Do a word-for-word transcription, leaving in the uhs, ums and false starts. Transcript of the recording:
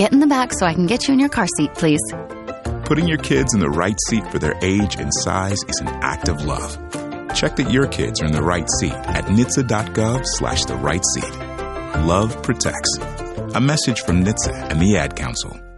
Get in the back so I can get you in your car seat, please. Putting your kids in the right seat for their age and size is an act of love. Check that your kids are in the right seat at N H T S A dot gov slash the right seat. Love protects. A message from N H T S A and the Ad Council.